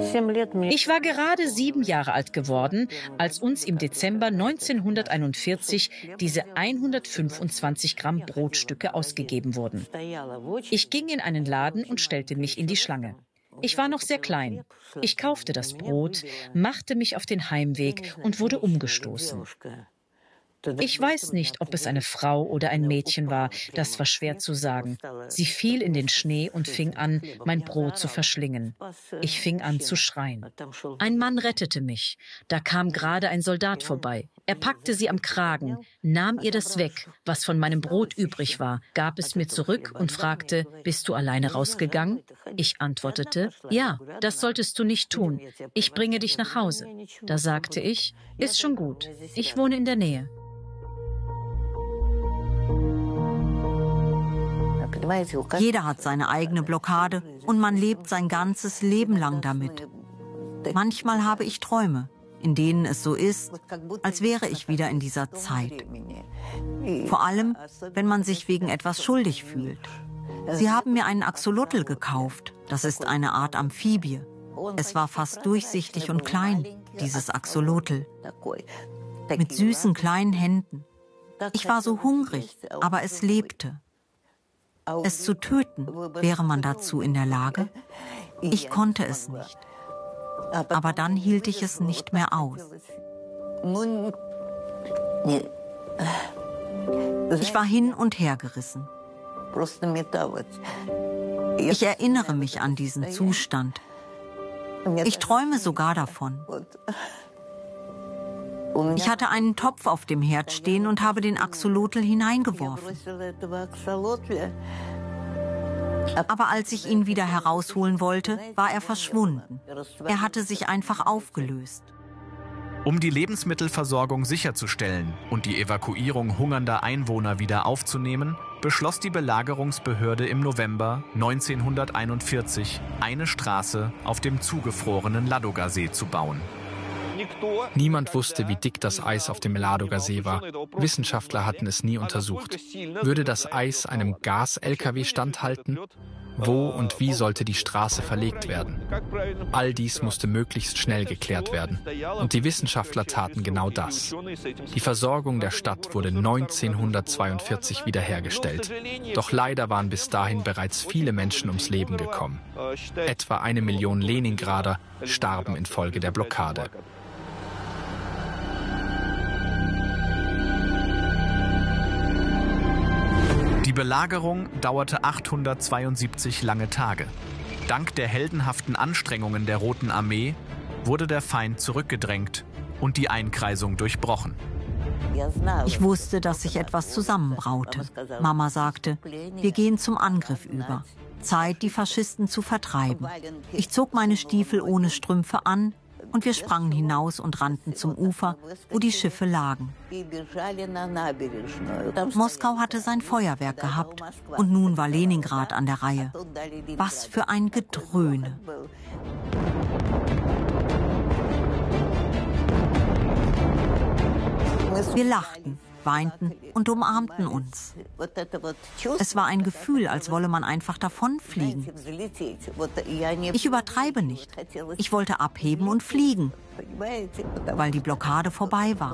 Ich war gerade 7 Jahre alt geworden, als uns im Dezember 1941 diese 125 Gramm Brotstücke ausgegeben wurden. Ich ging in einen Laden und stellte mich in die Schlange. Ich war noch sehr klein. Ich kaufte das Brot, machte mich auf den Heimweg und wurde umgestoßen. Ich weiß nicht, ob es eine Frau oder ein Mädchen war, das war schwer zu sagen. Sie fiel in den Schnee und fing an, mein Brot zu verschlingen. Ich fing an zu schreien. Ein Mann rettete mich. Da kam gerade ein Soldat vorbei. Er packte sie am Kragen, nahm ihr das weg, was von meinem Brot übrig war, gab es mir zurück und fragte, bist du alleine rausgegangen? Ich antwortete, ja, das solltest du nicht tun. Ich bringe dich nach Hause. Da sagte ich, ist schon gut, ich wohne in der Nähe. Jeder hat seine eigene Blockade und man lebt sein ganzes Leben lang damit. Manchmal habe ich Träume, in denen es so ist, als wäre ich wieder in dieser Zeit. Vor allem, wenn man sich wegen etwas schuldig fühlt. Sie haben mir einen Axolotl gekauft. Das ist eine Art Amphibie. Es war fast durchsichtig und klein, dieses Axolotl. Mit süßen kleinen Händen. Ich war so hungrig, aber es lebte. Es zu töten, wäre man dazu in der Lage? Ich konnte es nicht. Aber dann hielt ich es nicht mehr aus. Ich war hin und her gerissen. Ich erinnere mich an diesen Zustand. Ich träume sogar davon. Ich hatte einen Topf auf dem Herd stehen und habe den Axolotl hineingeworfen. Aber als ich ihn wieder herausholen wollte, war er verschwunden. Er hatte sich einfach aufgelöst. Um die Lebensmittelversorgung sicherzustellen und die Evakuierung hungernder Einwohner wieder aufzunehmen, beschloss die Belagerungsbehörde im November 1941, eine Straße auf dem zugefrorenen Ladoga-See zu bauen. Niemand wusste, wie dick das Eis auf dem Ladoga See war. Wissenschaftler hatten es nie untersucht. Würde das Eis einem Gas-LKW standhalten? Wo und wie sollte die Straße verlegt werden? All dies musste möglichst schnell geklärt werden. Und die Wissenschaftler taten genau das. Die Versorgung der Stadt wurde 1942 wiederhergestellt. Doch leider waren bis dahin bereits viele Menschen ums Leben gekommen. Etwa 1 Million Leningrader starben infolge der Blockade. Die Belagerung dauerte 872 lange Tage. Dank der heldenhaften Anstrengungen der Roten Armee wurde der Feind zurückgedrängt und die Einkreisung durchbrochen. Ich wusste, dass sich etwas zusammenbraute. Mama sagte, wir gehen zum Angriff über. Zeit, die Faschisten zu vertreiben. Ich zog meine Stiefel ohne Strümpfe an und wir sprangen hinaus und rannten zum Ufer, wo die Schiffe lagen. Moskau hatte sein Feuerwerk gehabt und nun war Leningrad an der Reihe. Was für ein Gedröhne! Wir lachten, weinten und umarmten uns. Es war ein Gefühl, als wolle man einfach davonfliegen. Ich übertreibe nicht. Ich wollte abheben und fliegen, weil die Blockade vorbei war.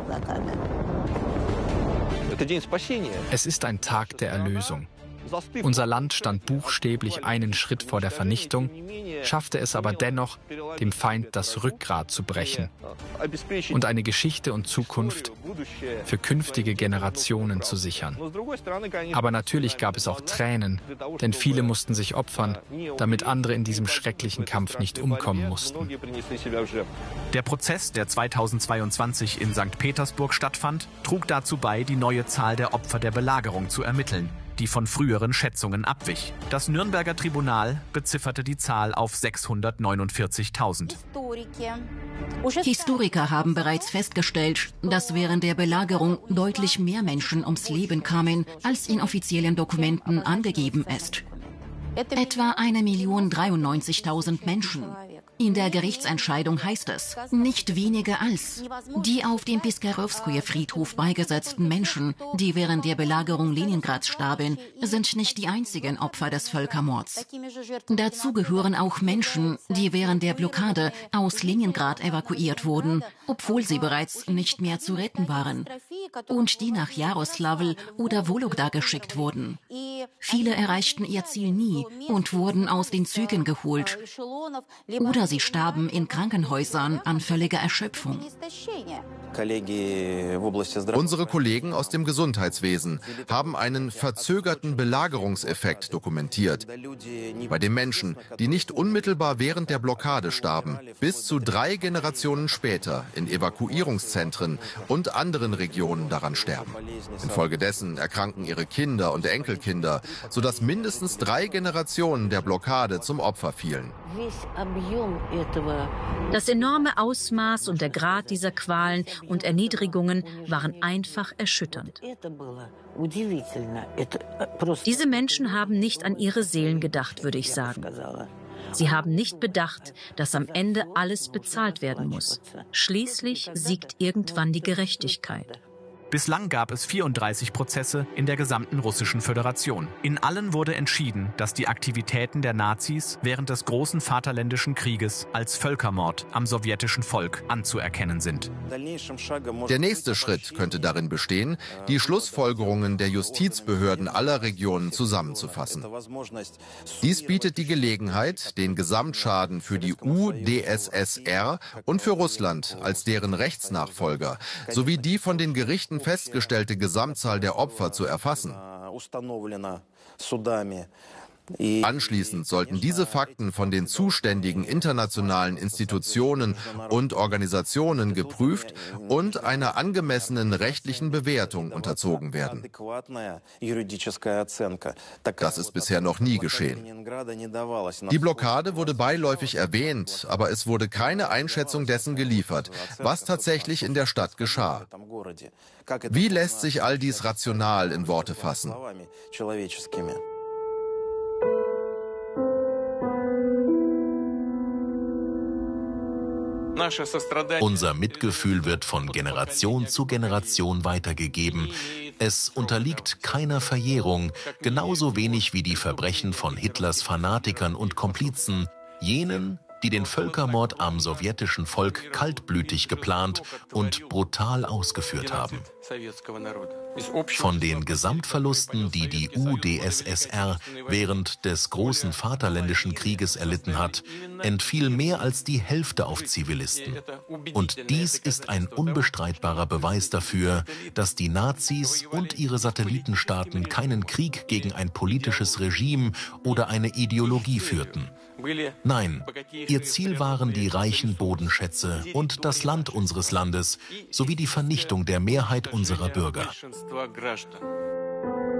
Es ist ein Tag der Erlösung. Unser Land stand buchstäblich einen Schritt vor der Vernichtung, schaffte es aber dennoch, dem Feind das Rückgrat zu brechen und eine Geschichte und Zukunft für künftige Generationen zu sichern. Aber natürlich gab es auch Tränen, denn viele mussten sich opfern, damit andere in diesem schrecklichen Kampf nicht umkommen mussten. Der Prozess, der 2022 in St. Petersburg stattfand, trug dazu bei, die neue Zahl der Opfer der Belagerung zu ermitteln, die von früheren Schätzungen abwich. Das Nürnberger Tribunal bezifferte die Zahl auf 649.000. Historiker haben bereits festgestellt, dass während der Belagerung deutlich mehr Menschen ums Leben kamen, als in offiziellen Dokumenten angegeben ist. Etwa 1.093.000 Menschen. In der Gerichtsentscheidung heißt es, nicht weniger als die auf dem Piskarewskoje Friedhof beigesetzten Menschen, die während der Belagerung Leningrads starben, sind nicht die einzigen Opfer des Völkermords. Dazu gehören auch Menschen, die während der Blockade aus Leningrad evakuiert wurden, obwohl sie bereits nicht mehr zu retten waren, und die nach Jaroslavl oder Wologda geschickt wurden. Viele erreichten ihr Ziel nie und wurden aus den Zügen geholt. Oder sie starben in Krankenhäusern an völliger Erschöpfung. Unsere Kollegen aus dem Gesundheitswesen haben einen verzögerten Belagerungseffekt dokumentiert, bei dem Menschen, die nicht unmittelbar während der Blockade starben, bis zu 3 Generationen später in Evakuierungszentren und anderen Regionen daran sterben. Infolgedessen erkranken ihre Kinder und Enkelkinder, sodass mindestens 3 Generationen der Blockade zum Opfer fielen. Das enorme Ausmaß und der Grad dieser Qualen und Erniedrigungen waren einfach erschütternd. Diese Menschen haben nicht an ihre Seelen gedacht, würde ich sagen. Sie haben nicht bedacht, dass am Ende alles bezahlt werden muss. Schließlich siegt irgendwann die Gerechtigkeit. Bislang gab es 34 Prozesse in der gesamten Russischen Föderation. In allen wurde entschieden, dass die Aktivitäten der Nazis während des Großen Vaterländischen Krieges als Völkermord am sowjetischen Volk anzuerkennen sind. Der nächste Schritt könnte darin bestehen, die Schlussfolgerungen der Justizbehörden aller Regionen zusammenzufassen. Dies bietet die Gelegenheit, den Gesamtschaden für die UdSSR und für Russland als deren Rechtsnachfolger sowie die von den Gerichten festgestellte Gesamtzahl der Opfer zu erfassen. Anschließend sollten diese Fakten von den zuständigen internationalen Institutionen und Organisationen geprüft und einer angemessenen rechtlichen Bewertung unterzogen werden. Das ist bisher noch nie geschehen. Die Blockade wurde beiläufig erwähnt, aber es wurde keine Einschätzung dessen geliefert, was tatsächlich in der Stadt geschah. Wie lässt sich all dies rational in Worte fassen? Unser Mitgefühl wird von Generation zu Generation weitergegeben. Es unterliegt keiner Verjährung, genauso wenig wie die Verbrechen von Hitlers Fanatikern und Komplizen, jenen, die den Völkermord am sowjetischen Volk kaltblütig geplant und brutal ausgeführt haben. Von den Gesamtverlusten, die die UdSSR während des Großen Vaterländischen Krieges erlitten hat, entfiel mehr als die Hälfte auf Zivilisten. Und dies ist ein unbestreitbarer Beweis dafür, dass die Nazis und ihre Satellitenstaaten keinen Krieg gegen ein politisches Regime oder eine Ideologie führten. Nein, ihr Ziel waren die reichen Bodenschätze und das Land unseres Landes sowie die Vernichtung der Mehrheit unserer Bürger.